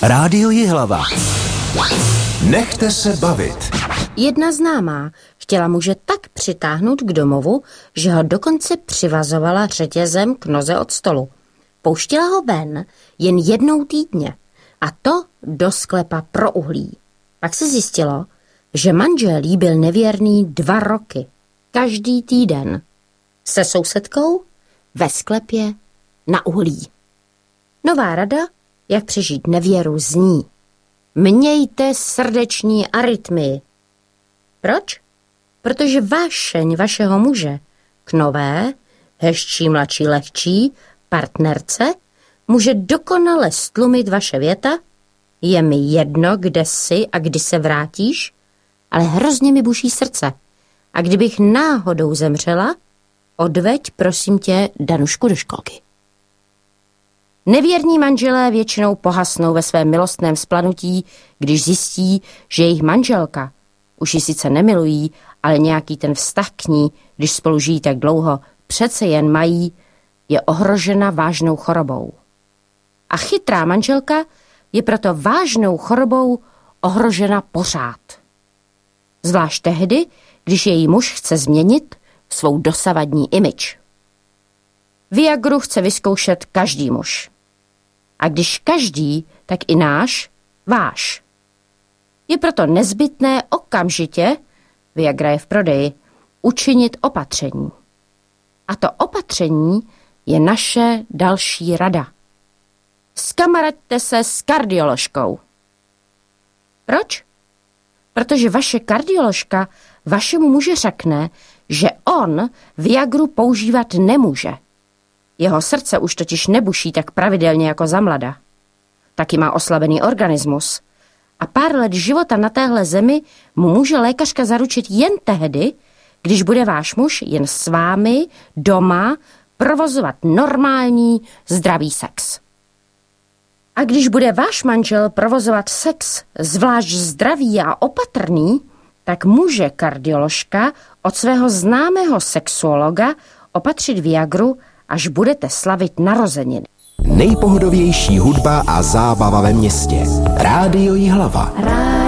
Rádio Jihlava. Nechte se bavit. Jedna známá chtěla muže tak přitáhnout k domovu, že ho dokonce přivazovala řetězem k noze od stolu. Pouštěla ho ven jen jednou týdně, a to do sklepa pro uhlí. Pak se zjistilo, že manžel jí byl nevěrný 2 roky, každý týden. Se sousedkou ve sklepě na uhlí. Nová rada, jak přežít nevěru, zní: mějte srdeční arytmii. Proč? Protože vášeň vašeho muže k nové, hezčí, mladší, lehčí partnerce může dokonale stlumit vaše věta: je mi jedno, kde jsi a kdy se vrátíš, ale hrozně mi buší srdce. A kdybych náhodou zemřela, odveď, prosím tě, Danušku do školky. Nevěrní manželé většinou pohasnou ve svém milostném vzplanutí, když zjistí, že jejich manželka, už ji sice nemilují, ale nějaký ten vztah k ní, když spolu žijí tak dlouho, přece jen mají, je ohrožena vážnou chorobou. A chytrá manželka je proto vážnou chorobou ohrožena pořád. Zvlášť tehdy, když její muž chce změnit svou dosavadní image. Viagru chce vyzkoušet každý muž. A když každý, tak i váš. Je proto nezbytné okamžitě, Viagra je v prodeji, učinit opatření. A to opatření je naše další rada. Skamaraďte se s kardioložkou. Proč? Protože vaše kardioložka vašemu muži řekne, že on Viagru používat nemůže. Jeho srdce už totiž nebuší tak pravidelně jako za mlada. Taky má oslabený organismus. A pár let života na téhle zemi mu může lékařka zaručit jen tehdy, když bude váš muž jen s vámi doma provozovat normální, zdravý sex. A když bude váš manžel provozovat sex zvlášť zdravý a opatrný, tak může kardioložka od svého známého sexuologa opatřit Viagru, až budete slavit narozeniny. Nejpohodovější hudba a zábava ve městě. Rádio Jihlava.